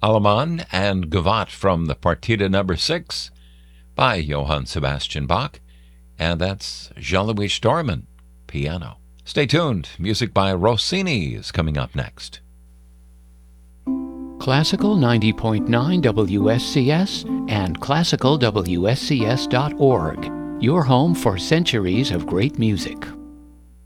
Alaman and Gavotte from the Partita Number 6 by Johann Sebastian Bach, and that's Jean-Louis Storman, piano. Stay tuned. Music by Rossini is coming up next. Classical 90.9 WSCS and classicalwscs.org, your home for centuries of great music.